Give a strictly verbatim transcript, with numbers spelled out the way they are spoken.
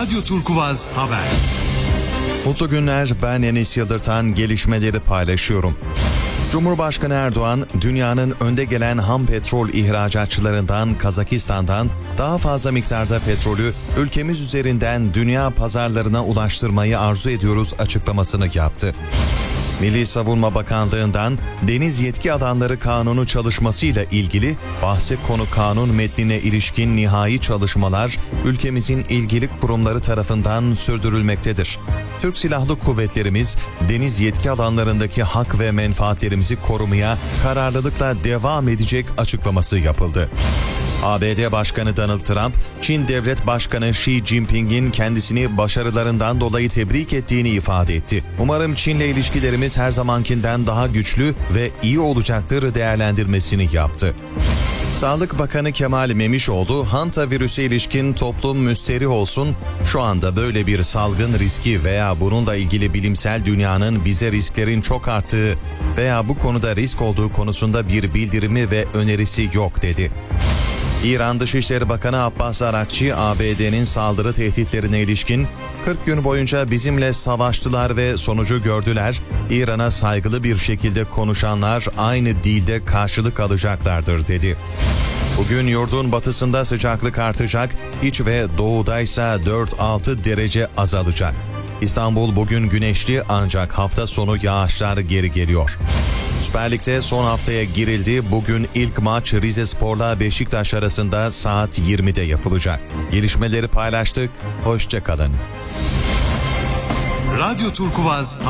Radyo Turkuvaz Haber. Mutlu günler, ben Enis Yıldırtan, gelişmeleri paylaşıyorum. Cumhurbaşkanı Erdoğan, dünyanın önde gelen ham petrol ihracatçılarından Kazakistan'dan daha fazla miktarda petrolü ülkemiz üzerinden dünya pazarlarına ulaştırmayı arzu ediyoruz açıklamasını yaptı. Milli Savunma Bakanlığı'ndan Deniz Yetki Alanları Kanunu çalışmasıyla ilgili bahse konu kanun metnine ilişkin nihai çalışmalar ülkemizin ilgili kurumları tarafından sürdürülmektedir. Türk Silahlı Kuvvetlerimiz deniz yetki alanlarındaki hak ve menfaatlerimizi korumaya kararlılıkla devam edecek açıklaması yapıldı. A B D Başkanı Donald Trump, Çin Devlet Başkanı Xi Jinping'in kendisini başarılarından dolayı tebrik ettiğini ifade etti. Umarım Çin'le ilişkilerimiz her zamankinden daha güçlü ve iyi olacaktır değerlendirmesini yaptı. Sağlık Bakanı Kemal Memişoğlu, Hanta virüse ilişkin toplum müsterih olsun, şu anda böyle bir salgın riski veya bununla ilgili bilimsel dünyanın bize risklerin çok arttığı veya bu konuda risk olduğu konusunda bir bildirimi ve önerisi yok dedi. İran Dışişleri Bakanı Abbas Arakçı, A B D'nin saldırı tehditlerine ilişkin kırk gün boyunca bizimle savaştılar ve sonucu gördüler. İran'a saygılı bir şekilde konuşanlar aynı dilde karşılık alacaklardır dedi. Bugün yurdun batısında sıcaklık artacak, iç ve doğudaysa dört altı derece azalacak. İstanbul bugün güneşli ancak hafta sonu yağışlar geri geliyor. Süper Lig'de son haftaya girildi. Bugün ilk maç Rizespor'la Beşiktaş arasında saat yirmide yapılacak. Gelişmeleri paylaştık. Hoşça kalın. Radyo Turkuvaz Haber.